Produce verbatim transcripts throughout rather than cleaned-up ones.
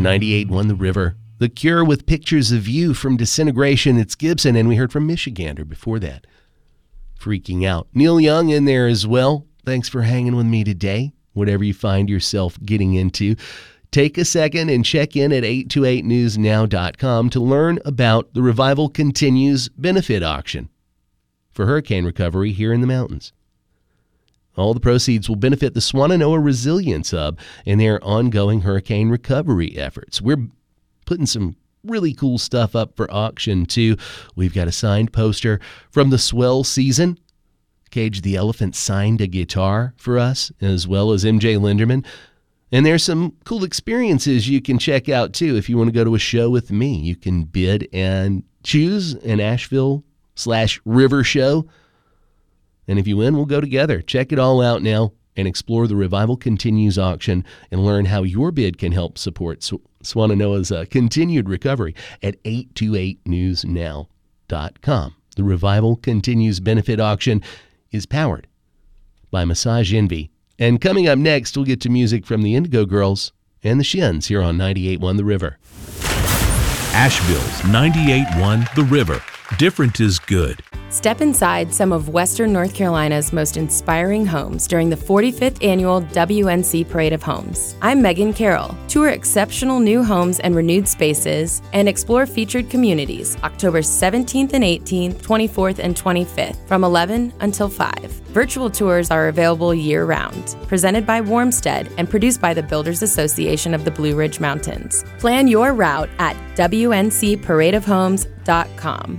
ninety-eight point one The River. The Cure with Pictures of You from Disintegration. It's Gibson, and we heard from Michigander before that. Freaking Out. Neil Young in there as well. Thanks for hanging with me today. Whatever you find yourself getting into, take a second and check in at eight two eight news now dot com to learn about the Revival Continues benefit auction for hurricane recovery here in the mountains. All the proceeds will benefit the Swannanoa Resilience Hub in their ongoing hurricane recovery efforts. We're putting some really cool stuff up for auction, too. We've got a signed poster from the swell season. Cage the Elephant signed a guitar for us, as well as M J Linderman. And there's some cool experiences you can check out, too. If you want to go to a show with me, you can bid and choose an Asheville slash River show. And if you win, we'll go together. Check it all out now and explore the Revival Continues auction and learn how your bid can help support Sw- Swannanoa's uh, continued recovery at eight two eight news now dot com. The Revival Continues benefit auction is powered by Massage Envy. And coming up next, we'll get to music from the Indigo Girls and the Shins here on ninety-eight point one The River. Asheville's ninety-eight point one The River. Different is good. Step inside some of Western North Carolina's most inspiring homes during the forty-fifth Annual W N C Parade of Homes. I'm Megan Carroll. Tour exceptional new homes and renewed spaces and explore featured communities October seventeenth and eighteenth, twenty-fourth and twenty-fifth from eleven until five. Virtual tours are available year-round. Presented by Warmstead and produced by the Builders Association of the Blue Ridge Mountains. Plan your route at W N C parade of homes dot com.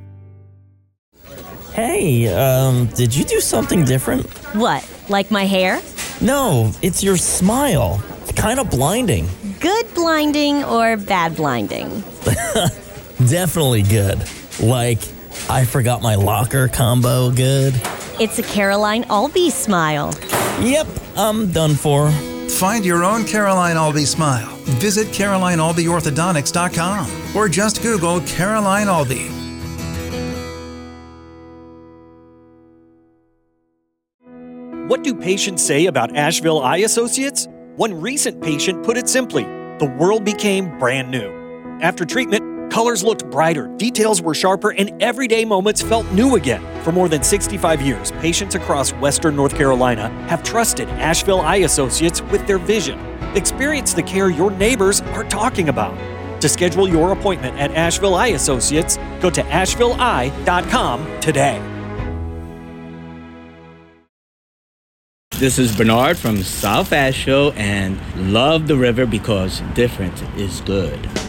Hey, um, did you do something different? What, like my hair? No, it's your smile. It's kind of blinding. Good blinding or bad blinding? Definitely good. Like, I forgot my locker combo good. It's a Caroline Albee smile. Yep, I'm done for. Find your own Caroline Albee smile. Visit caroline albee orthodontics dot com or just Google Caroline Albee. What do patients say about Asheville Eye Associates? One recent patient put it simply, the world became brand new. After treatment, colors looked brighter, details were sharper, and everyday moments felt new again. For more than sixty-five years, patients across Western North Carolina have trusted Asheville Eye Associates with their vision. Experience the care your neighbors are talking about. To schedule your appointment at Asheville Eye Associates, go to asheville eye dot com today. This is Bernard from South Asheville and love the river because different is good.